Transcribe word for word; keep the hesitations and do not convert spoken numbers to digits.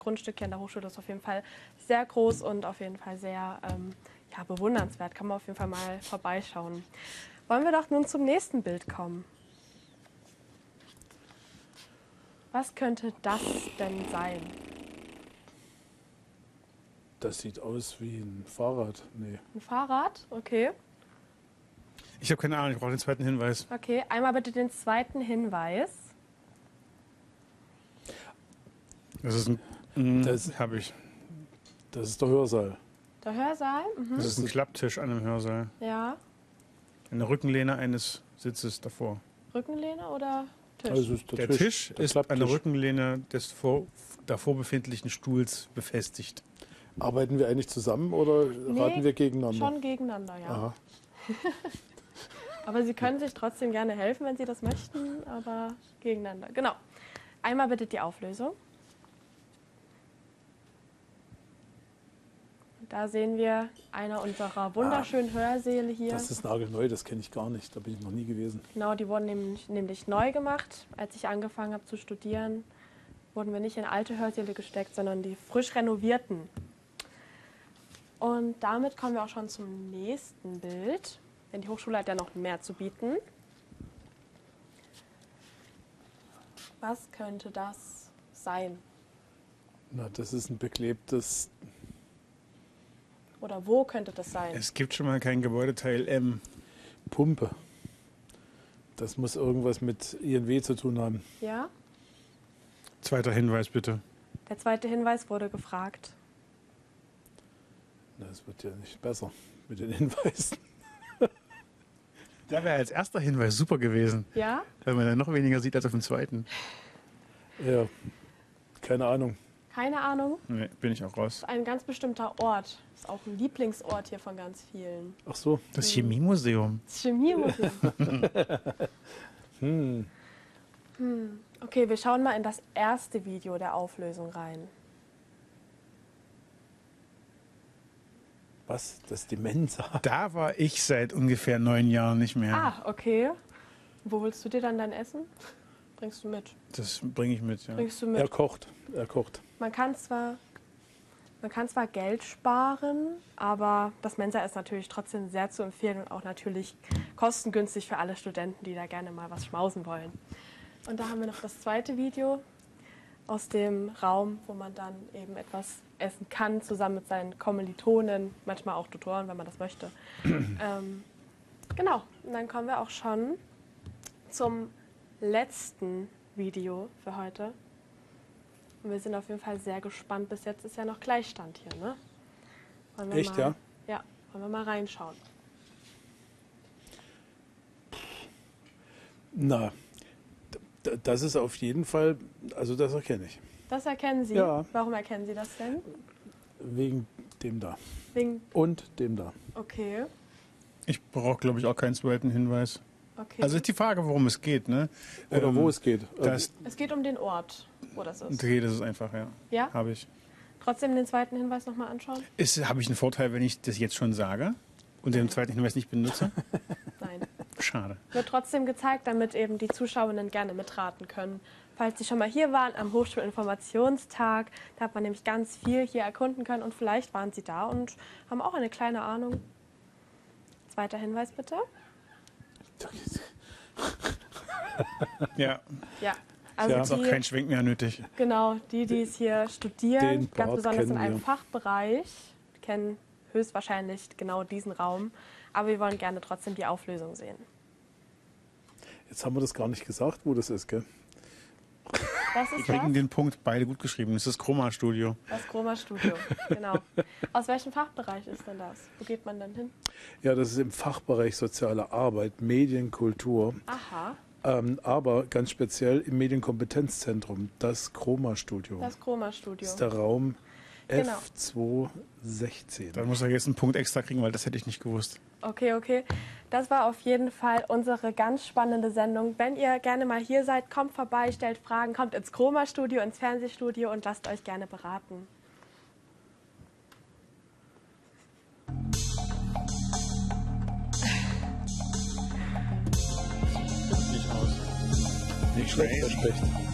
Grundstück hier an der Hochschule ist auf jeden Fall sehr groß und auf jeden Fall sehr ähm, ja, bewundernswert. Kann man auf jeden Fall mal vorbeischauen. Wollen wir doch nun zum nächsten Bild kommen. Was könnte das denn sein? Das sieht aus wie ein Fahrrad. Nee. Ein Fahrrad? Okay. Ich habe keine Ahnung, ich brauche den zweiten Hinweis. Okay, einmal bitte den zweiten Hinweis. Das ist ein... Mm, Das- habe ich. Das ist der Hörsaal. Der Hörsaal? Mhm. Das ist ein Klapptisch an einem Hörsaal. Ja. Eine Rückenlehne eines Sitzes davor. Rückenlehne oder Tisch? Also ist Der Tisch, der ist an der Klapptisch. Rückenlehne des vor, davor befindlichen Stuhls befestigt. Arbeiten wir eigentlich zusammen oder Nee, raten wir gegeneinander? Schon gegeneinander, ja. Aha. Aber Sie können sich trotzdem gerne helfen, wenn Sie das möchten, aber gegeneinander. Genau. Einmal bitte die Auflösung. Und da sehen wir einer unserer wunderschönen Hörsäle hier. Das ist nagelneu, das kenne ich gar nicht. Da bin ich noch nie gewesen. Genau, die wurden nämlich, nämlich neu gemacht. Als ich angefangen habe zu studieren, wurden wir nicht in alte Hörsäle gesteckt, sondern die frisch renovierten. Und damit kommen wir auch schon zum nächsten Bild. Denn die Hochschule hat ja noch mehr zu bieten. Was könnte das sein? Na, das ist ein beklebtes. Oder wo könnte das sein? Es gibt schon mal kein Gebäudeteil M. Pumpe. Das muss irgendwas mit I N W zu tun haben. Ja? Zweiter Hinweis bitte. Der zweite Hinweis wurde gefragt. Na, es wird ja nicht besser mit den Hinweisen. Da wäre als erster Hinweis super gewesen, Ja? weil man dann noch weniger sieht als auf dem zweiten. Ja, keine Ahnung. Keine Ahnung. Nee, bin ich auch raus. Das ist ein ganz bestimmter Ort. Das ist auch ein Lieblingsort hier von ganz vielen. Ach so. Das Chemiemuseum. Das Chemiemuseum. Hm. Hm. Okay, wir schauen mal in das erste Video der Auflösung rein. Was? Das ist die Mensa. Da war ich seit ungefähr neun Jahren nicht mehr. Ah, okay. Wo holst du dir dann dein Essen? Bringst du mit? Das bringe ich mit, ja. Bringst du Er mit? kocht. Er kocht. Man kann zwar, man kann zwar Geld sparen, aber das Mensa ist natürlich trotzdem sehr zu empfehlen und auch natürlich kostengünstig für alle Studenten, die da gerne mal was schmausen wollen. Und da haben wir noch das zweite Video aus dem Raum, wo man dann eben etwas essen kann, zusammen mit seinen Kommilitonen, manchmal auch Tutoren, wenn man das möchte. ähm, genau, und dann kommen wir auch schon zum letzten Video für heute. Und wir sind auf jeden Fall sehr gespannt. Bis jetzt ist ja noch Gleichstand hier, ne? Wollen wir Echt, mal, ja? Ja, wollen wir mal reinschauen. Na, d- das ist auf jeden Fall, also das erkenne ich. Das erkennen Sie? Ja. Warum erkennen Sie das denn? Wegen dem da. Wegen, Und dem da. okay, Ich brauche, glaube ich, auch keinen zweiten Hinweis. okay. Also ist die Frage, worum es geht, ne? Oder Ähm, wo es geht. Das, es geht um den Ort, wo das ist. okay, das ist einfach, ja. Ja? Habe ich. Trotzdem den zweiten Hinweis nochmal anschauen? Ist, habe ich einen Vorteil, wenn ich das jetzt schon sage und den zweiten Hinweis nicht benutze? Nein. Schade. Wird trotzdem gezeigt, damit eben die Zuschauerinnen gerne mitraten können. Falls Sie schon mal hier waren am Hochschulinformationstag, da hat man nämlich ganz viel hier erkunden können und vielleicht waren Sie da und haben auch eine kleine Ahnung. Zweiter Hinweis bitte. Ja, Ja, also ist auch die, kein Schwenk mehr nötig. genau, die, die es hier studieren, Den ganz Part besonders in kennen einem wir. Fachbereich, kennen höchstwahrscheinlich genau diesen Raum. Aber wir wollen gerne trotzdem die Auflösung sehen. Jetzt haben wir das gar nicht gesagt, wo das ist, gell? Das Wir ist kriegen das, den Punkt beide gut geschrieben. Das ist das Chroma-Studio. das Chroma-Studio. Genau. Aus welchem Fachbereich ist denn das? Wo geht man denn hin? Ja, das ist im Fachbereich Soziale Arbeit, Medien, Kultur. Aha, Ähm, aber ganz speziell im Medienkompetenzzentrum, das Chroma-Studio. das Chroma-Studio. ist der Raum Genau. F zweihundertsechzehn. Da muss er jetzt einen Punkt extra kriegen, weil das hätte ich nicht gewusst. Okay, okay. Das war auf jeden Fall unsere ganz spannende Sendung. Wenn ihr gerne mal hier seid, kommt vorbei, stellt Fragen, kommt ins Chroma-Studio, ins Fernsehstudio und lasst euch gerne beraten. Nicht aus. Nicht schlecht, verspricht.